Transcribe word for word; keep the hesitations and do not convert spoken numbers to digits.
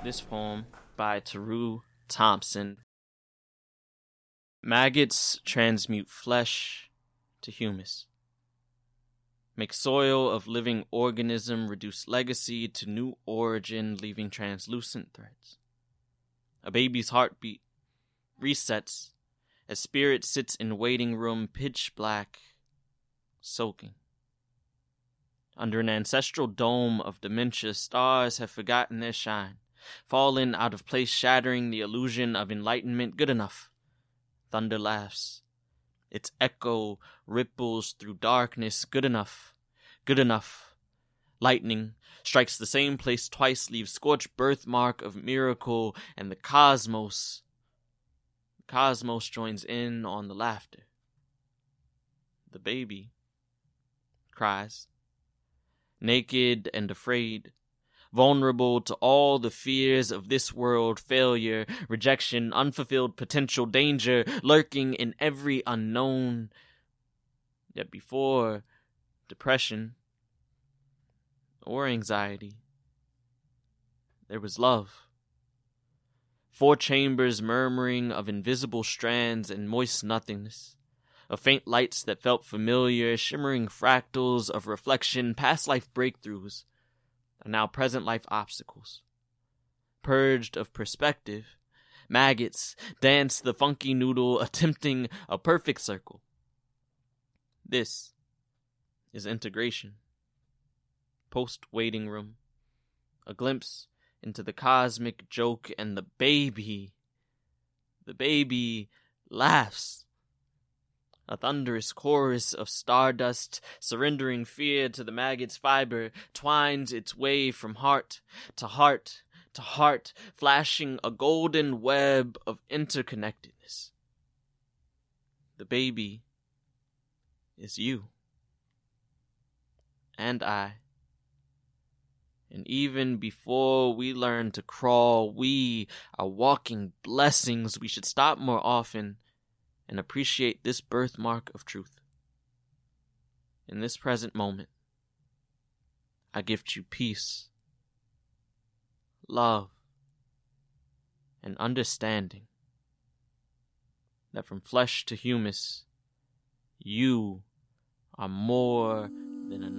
This poem by Taru Thompson. Maggots transmute flesh to humus. Make soil of living organism reduce legacy to new origin, leaving translucent threads. A baby's heartbeat resets as spirit sits in waiting room, pitch black, soaking. Under an ancestral dome of dementia, stars have forgotten their shine, fallen out of place, shattering the illusion of enlightenment. Good enough. Thunder laughs. Its echo ripples through darkness. Good enough. Good enough. Lightning strikes the same place twice, leaves scorched birthmark of miracle, and the cosmos, the cosmos joins in on the laughter. The baby cries, naked and afraid, vulnerable to all the fears of this world, failure, rejection, unfulfilled potential, danger, lurking in every unknown. Yet before depression or anxiety, there was love. Four chambers murmuring of invisible strands and moist nothingness, of faint lights that felt familiar, shimmering fractals of reflection, past life breakthroughs, and now present life obstacles. Purged of perspective, maggots dance the funky noodle, attempting a perfect circle. This is integration. Post-waiting room. A glimpse into the cosmic joke, and the baby, the baby laughs. A thunderous chorus of stardust, surrendering fear to the maggot's fiber, twines its way from heart to heart to heart, flashing a golden web of interconnectedness. The baby is you. And I. And even before we learn to crawl, we are walking blessings. We should stop more often and appreciate this birthmark of truth. In this present moment, I gift you peace, love, and understanding that from flesh to humus, you are more than enough.